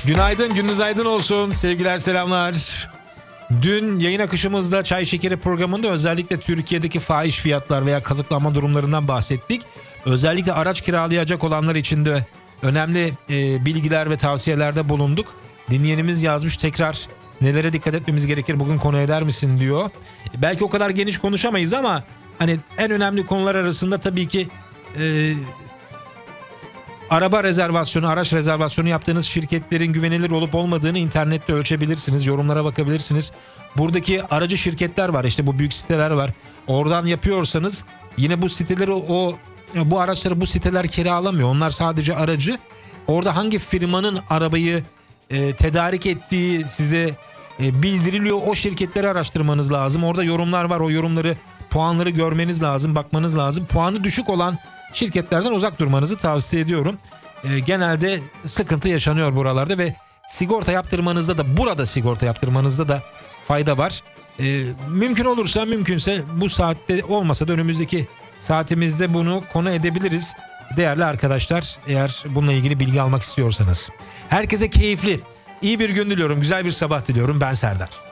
Günaydın, gününüz aydın olsun. Sevgiler, selamlar. Dün yayın akışımızda Çay Şekeri programında özellikle Türkiye'deki fahiş fiyatlar veya kazıklanma durumlarından bahsettik. Özellikle araç kiralayacak olanlar için de önemli bilgiler ve tavsiyelerde bulunduk. Dinleyenimiz yazmış, tekrar nelere dikkat etmemiz gerekir bugün konu eder misin diyor. Belki o kadar geniş konuşamayız ama hani en önemli konular arasında tabii ki araba rezervasyonu, araç rezervasyonu yaptığınız şirketlerin güvenilir olup olmadığını internette ölçebilirsiniz. Yorumlara bakabilirsiniz. Buradaki aracı şirketler var, işte bu büyük siteler var. Oradan yapıyorsanız yine bu siteleri bu araçları bu siteler kiralamıyor. Onlar sadece aracı. Orada hangi firmanın arabayı tedarik ettiği size bildiriliyor. O şirketleri araştırmanız lazım. Orada yorumlar var. O yorumları, puanları görmeniz lazım, bakmanız lazım. Puanı düşük olan şirketlerden uzak durmanızı tavsiye ediyorum. Genelde sıkıntı yaşanıyor buralarda ve sigorta yaptırmanızda da, burada sigorta yaptırmanızda da fayda var. Mümkün olursa, mümkünse bu saatte olmasa da önümüzdeki saatimizde bunu konu edebiliriz. Değerli arkadaşlar, eğer bununla ilgili bilgi almak istiyorsanız. Herkese keyifli, iyi bir gün diliyorum, güzel bir sabah diliyorum. Ben Serdar.